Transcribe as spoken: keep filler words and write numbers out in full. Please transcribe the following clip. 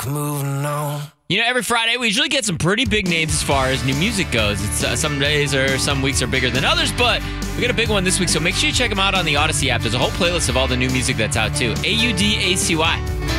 moving on. You know, every Friday we usually get some pretty big names as far as new music goes. It's uh, some days or some weeks are bigger than others, but we got a big one this week, so make sure you check them out on the Odyssey app. There's a whole playlist of all the new music that's out too. A U D A C Y.